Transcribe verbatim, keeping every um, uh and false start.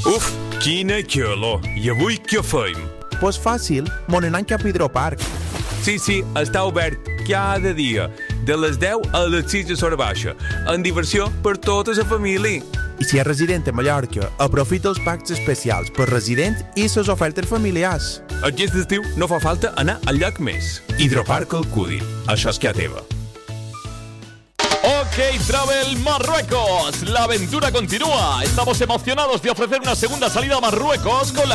Uf, quina calor. I avui què feim? Pues fàcil, mon anant cap a Hidroparc. Sí, sí, està obert cada dia, de les deu a les sis de l'hora baixa, amb diversió per tota la família. I si és resident a Mallorca, aprofita els packs especials per resident i les ofertes familiars. Aquest estiu no fa falta anar al lloc més. Hidroparc Alcúdia. Això és que a teva. OK Travel Marruecos. La aventura continúa. Estamos emocionados de ofrecer una segunda salida a Marruecos con la